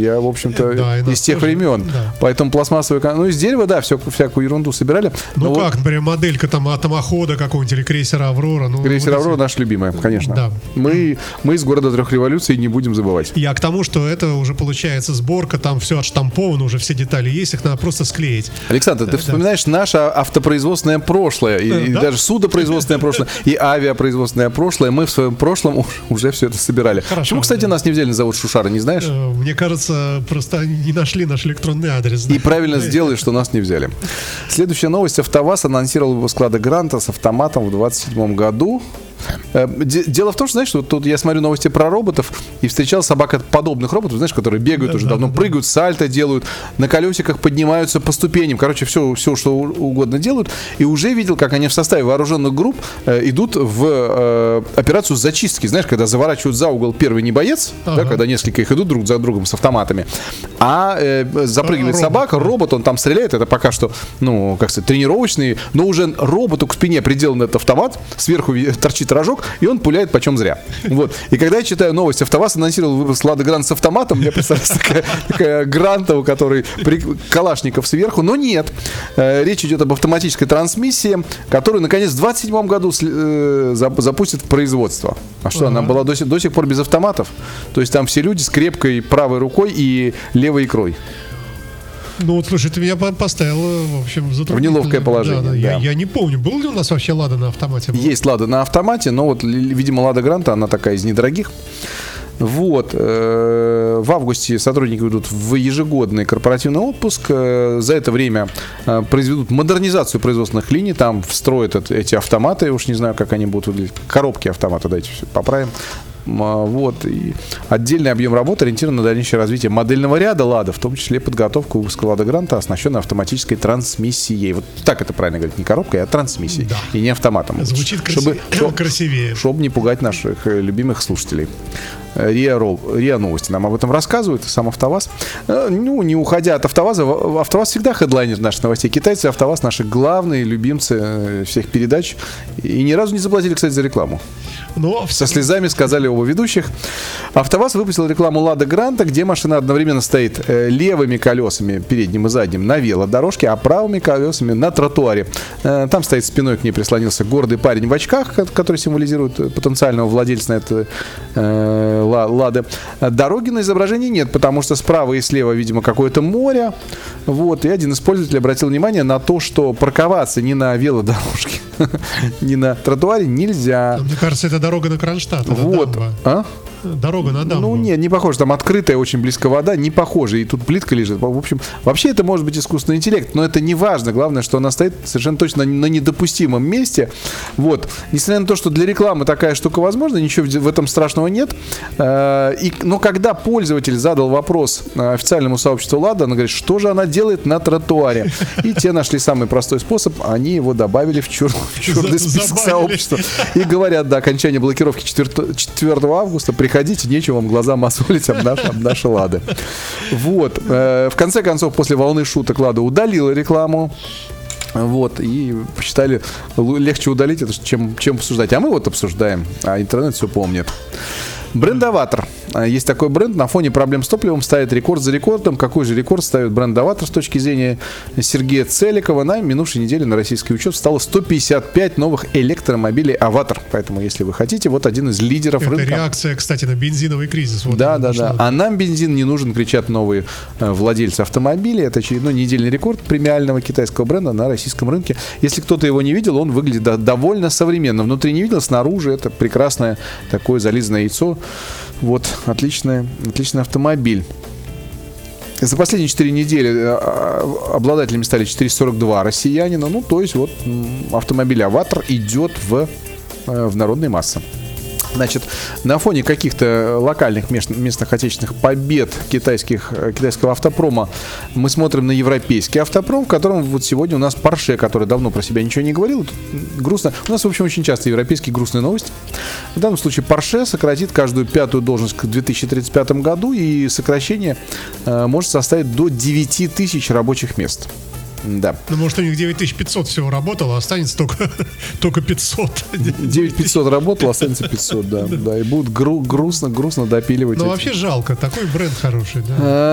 Я, в общем-то, Да, из тех тоже, времен. да. Поэтому пластмассовые... Ну, из дерева, да, всякую ерунду собирали. Ну Но как, например, моделька там атомохода какого-нибудь или крейсера «Аврора». Ну, крейсер вот «Аврора» эти- наша любимая, конечно. Да. Мы из города 3 революций не будем забывать. Я к тому, что это уже получается сборка, там все отштамповано, уже все детали есть, их надо просто склеить. Александр, ты вспоминаешь наше автопроизводственное прошлое, и Да? даже судопроизводственное прошлое, и авиапроизводственное прошлое. Мы в своем прошлом уже все это собирали. Хорошо. Почему, кстати, нас не взяли на завод Шушара, не знаешь? Мне кажется, просто они не нашли наш электронный адрес. И правильно сделали, что нас не взяли. Следующая новость. АвтоВАЗ анонсировал выпуск «Лада Гранта» с автоматом в 2027 году. Дело в том, что, знаешь, вот тут я смотрю новости про роботов и встречал собакоподобных роботов, знаешь, которые бегают уже давно, прыгают, сальто делают, на колесиках поднимаются по ступеням, короче, все, что угодно делают. И уже видел, как они в составе вооруженных групп идут в операцию зачистки. Знаешь, когда заворачивают за угол первый не боец, да, когда несколько их идут друг за другом с автоматами, а запрыгивает собака, робот, он там стреляет. Это пока что, ну, как сказать, тренировочный, но уже роботу к спине приделан этот автомат, сверху торчит рожок, и он пуляет почем зря. Вот. И когда я читаю новость, АвтоВАЗ анонсировал выпуск «Лада Гранта» с автоматом, мне представляется такая Гранта, у которой калашников сверху, но нет. Речь идет об автоматической трансмиссии, которую, наконец, в 2027 году запустят в производство. А что, она была до сих пор без автоматов? То есть там все люди с крепкой правой рукой и левой икрой. Ну вот, слушай, ты меня поставил, в общем, в неловкое положение. Да. Я не помню, был ли у нас вообще «Лада» на автомате? Есть «Лада» на автомате, но вот, видимо, «Лада Гранта», она такая из недорогих. Вот. В августе сотрудники уйдут в ежегодный корпоративный отпуск. За это время произведут модернизацию производственных линий. Там встроят эти автоматы. Я уж не знаю, как они будут выглядеть. Коробки автомата, давайте все поправим. Вот. И отдельный объем работы ориентирован на дальнейшее развитие модельного ряда «Лада», в том числе подготовку выпуска «Лада Гранта», оснащенной автоматической трансмиссией. Вот так это правильно говорить, не коробкой, а трансмиссией. Да. И не автоматом. Звучит красивее. Чтобы не пугать наших любимых слушателей. РИА Новости нам об этом рассказывают, сам АвтоВАЗ. Ну, не уходя от АвтоВАЗа, АвтоВАЗ всегда хедлайнер наших новостей. Китайцы и АвтоВАЗ наши главные любимцы всех передач. И ни разу не заплатили, кстати, за рекламу. Но со слезами сказали оба ведущих. АвтоВАЗ выпустил рекламу «Лада Гранта», где машина одновременно стоит левыми колесами, передним и задним, на велодорожке, а правыми колесами на тротуаре. Там стоит спиной, к ней прислонился гордый парень в очках, который символизирует потенциального владельца этой «Лады». Дороги на изображении нет, потому что справа и слева, видимо, какое-то море. Вот. И один из пользователей обратил внимание на то, что парковаться ни на велодорожке, ни на тротуаре нельзя. Мне кажется, это дорога на Кронштадт. Вот. Дорога на дамбу. Ну, нет, не похоже. Там открытая, очень близко вода, не похоже. И тут плитка лежит. В общем, вообще это может быть искусственный интеллект, но это не важно. Главное, что она стоит совершенно точно на недопустимом месте. Вот. Несмотря на то, что для рекламы такая штука возможна, ничего в этом страшного нет. Но когда пользователь задал вопрос официальному сообществу «Лада», она говорит, что же она делает на тротуаре. И те нашли самый простой способ. Они его добавили в черный список сообщества. И говорят, до окончания блокировки 4 августа приходите, нечего вам глаза мозолить об наши «Лады». Вот. В конце концов, после волны шуток «Лада» удалила рекламу. Вот, и посчитали, легче удалить это, чем обсуждать. А мы вот обсуждаем, а интернет все помнит. Бренд «Аватар». Есть такой бренд, на фоне проблем с топливом ставит рекорд за рекордом. Какой же рекорд ставит бренд «Аватар» с точки зрения Сергея Целикова? На минувшей неделе на российский учет стало 155 новых электромобилей «Аватар». Поэтому, если вы хотите, вот один из лидеров рынка. Это реакция, кстати, на бензиновый кризис. Вот да. А нам бензин не нужен, кричат новые владельцы автомобилей. Это очередной недельный рекорд премиального китайского бренда на российском рынке. Если кто-то его не видел, он выглядит довольно современно. Внутри не видел, снаружи это прекрасное такое зализанное яйцо. Вот, отличный автомобиль. За последние 4 недели обладателями стали 442 россиянина. Ну, то есть, вот, автомобиль «Аватар» идет в народные массы. Значит, на фоне каких-то локальных местных отечественных побед китайского автопрома мы смотрим на европейский автопром, в котором вот сегодня у нас Porsche, который давно про себя ничего не говорил. Тут грустно. У нас, в общем, очень часто европейские грустные новости. В данном случае Porsche сократит каждую 5-ю должность к 2035 году, и сокращение может составить до 9 тысяч рабочих мест. Да. Ну, может, у них 9500 всего работало, а останется только 500. 9500 работало, останется 500, да. И будут грустно допиливать. Ну, вообще жалко, такой бренд хороший, да.